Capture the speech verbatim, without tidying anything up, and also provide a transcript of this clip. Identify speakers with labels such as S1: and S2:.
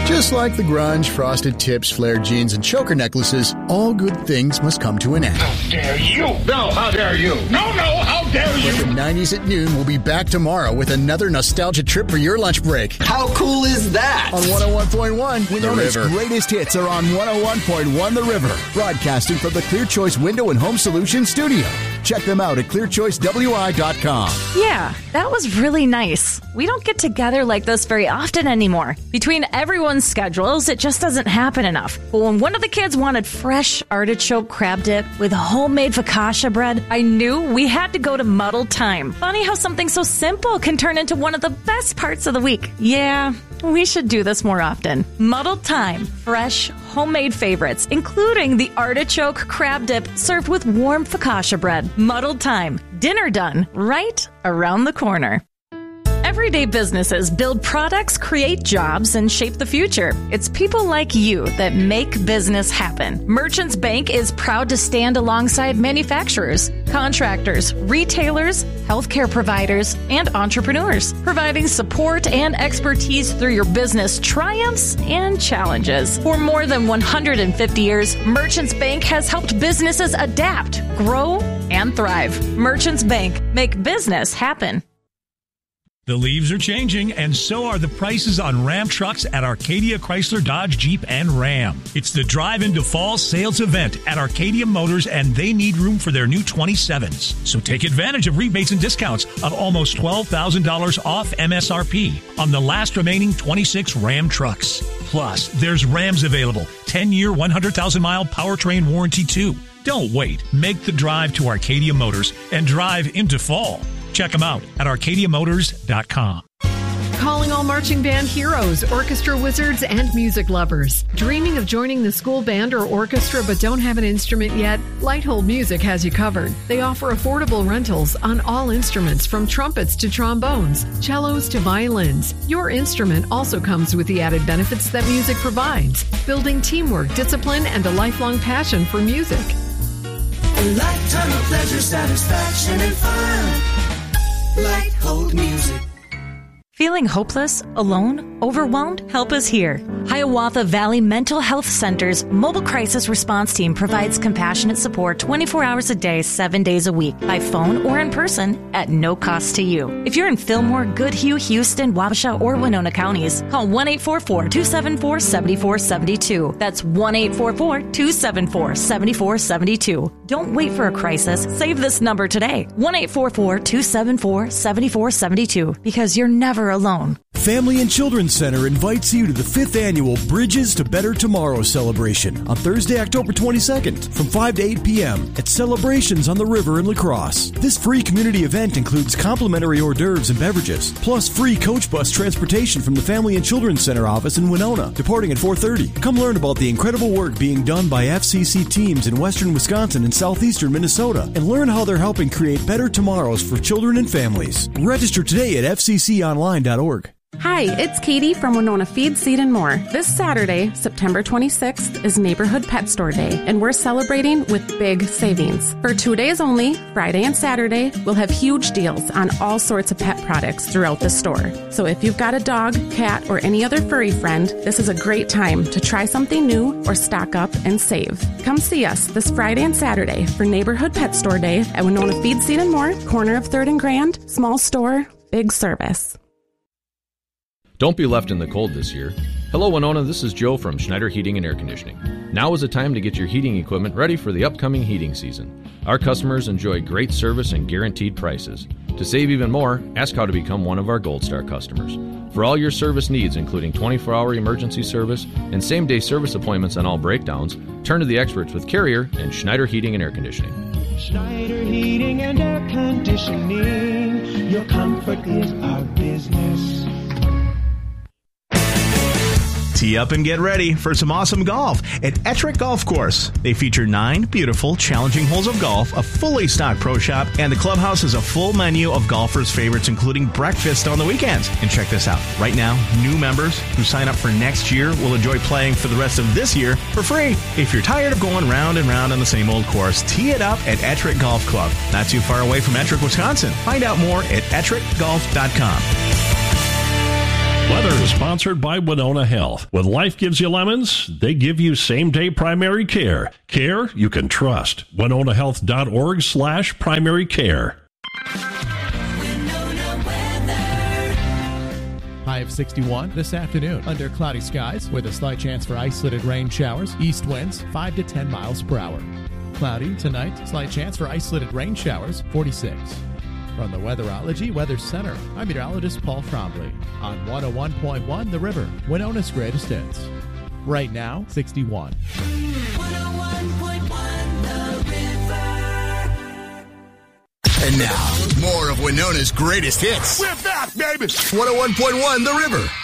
S1: Just like the grunge, frosted tips, flared jeans, and choker necklaces, all good things must come to an end.
S2: How dare you! No, how dare you! No, no, how dare you!
S1: But the nineties at noon will be back tomorrow with another nostalgia trip for your lunch break.
S3: How cool is that?
S1: On one oh one point one,
S4: Winona's greatest hits are on one oh one point one The River, broadcasting from the Clear Choice Window and Home Solutions studio. Check them out at clear choice w i dot com.
S5: Yeah, that was really nice. We don't get together like this very often anymore. Between everyone's schedules, it just doesn't happen enough. But when one of the kids wanted fresh artichoke crab dip with homemade focaccia bread, I knew we had to go to Muddled Time. Funny how something so simple can turn into one of the best parts of the week. Yeah, we should do this more often. Muddled Time. Fresh, homemade favorites, including the artichoke crab dip served with warm focaccia bread. Muddled Time. Dinner done right around the corner. Everyday businesses build products, create jobs, and shape the future. It's people like you that make business happen. Merchants Bank is proud to stand alongside manufacturers, contractors, retailers, healthcare providers, and entrepreneurs, providing support and expertise through your business triumphs and challenges. For more than one hundred fifty years, Merchants Bank has helped businesses adapt, grow, and thrive. Merchants Bank, make business happen.
S6: The leaves are changing, and so are the prices on Ram trucks at Arcadia Chrysler Dodge Jeep and Ram. It's the Drive into Fall sales event at Arcadia Motors, and they need room for their new twenty-sevens. So take advantage of rebates and discounts of almost twelve thousand dollars off M S R P on the last remaining twenty-six Ram trucks. Plus, there's Rams available, ten-year, one hundred thousand mile powertrain warranty too. Don't wait. Make the drive to Arcadia Motors and drive into fall. Check them out at arcadia motors dot com.
S7: Calling all marching band heroes, orchestra wizards, and music lovers. Dreaming of joining the school band or orchestra but don't have an instrument yet? Lighthold Music has you covered. They offer affordable rentals on all instruments from trumpets to trombones, cellos to violins. Your instrument also comes with the added benefits that music provides, building teamwork, discipline, and a lifelong passion for music.
S8: A lifetime of pleasure, satisfaction, and fun. Lighthold Music.
S5: Feeling hopeless, alone, overwhelmed? Help is here. Hiawatha Valley Mental Health Center's mobile crisis response team provides compassionate support twenty-four hours a day, seven days a week, by phone or in person at no cost to you. If you're in Fillmore, Goodhue, Houston, Wabasha, or Winona counties, call one eight four four, two seven four, seven four seven two. That's one eight four four, two seven four, seven four seven two. Don't wait for a crisis. Save this number today. one eight four four, two seven four, seven four seven two, because you're never alone.
S4: Family and Children's Center invites you to the fifth annual Bridges to Better Tomorrow celebration on Thursday, October twenty-second from five to eight p.m. at Celebrations on the River in La Crosse. This free community event includes complimentary hors d'oeuvres and beverages, plus free coach bus transportation from the Family and Children's Center office in Winona, departing at four thirty. Come learn about the incredible work being done by F C C teams in western Wisconsin and southeastern Minnesota, and learn how they're helping create better tomorrows for children and families. Register today at f c c online dot org.
S9: Hi, it's Katie from Winona Feed, Seed and More. This Saturday, September twenty-sixth, is Neighborhood Pet Store Day, and we're celebrating with big savings. For two days only, Friday and Saturday, we'll have huge deals on all sorts of pet products throughout the store. So if you've got a dog, cat, or any other furry friend, this is a great time to try something new or stock up and save. Come see us this Friday and Saturday for Neighborhood Pet Store Day at Winona Feed, Seed and More, corner of third and Grand, small store, big service.
S10: Don't be left in the cold this year. Hello, Winona. This is Joe from Schneider Heating and Air Conditioning. Now is the time to get your heating equipment ready for the upcoming heating season. Our customers enjoy great service and guaranteed prices. To save even more, ask how to become one of our Gold Star customers. For all your service needs, including twenty-four hour emergency service and same-day service appointments on all breakdowns, turn to the experts with Carrier and Schneider Heating and Air Conditioning.
S8: Schneider Heating and Air Conditioning. Your comfort is our business.
S11: Tee up and get ready for some awesome golf at Ettrick Golf Course. They feature nine beautiful, challenging holes of golf, a fully stocked pro shop, and the clubhouse has a full menu of golfers' favorites, including breakfast on the weekends. And check this out. Right now, new members who sign up for next year will enjoy playing for the rest of this year for free. If you're tired of going round and round on the same old course, tee it up at Ettrick Golf Club. Not too far away from Ettrick, Wisconsin. Find out more at ettrick golf dot com.
S3: Weather is sponsored by Winona Health. When life gives you lemons, they give you same-day primary care. Care you can trust. winona health dot org slash primary care.
S12: High of sixty-one this afternoon under cloudy skies with a slight chance for isolated rain showers. East winds five to ten miles per hour. Cloudy tonight, slight chance for isolated rain showers, forty-six. From the Weatherology Weather Center, I'm meteorologist Paul Trombley on one oh one point one The River, Winona's greatest hits. Right now, sixty-one.
S13: one oh one point one The River.
S1: And now, more of Winona's greatest hits.
S2: We're back, baby.
S1: one oh one point one The River.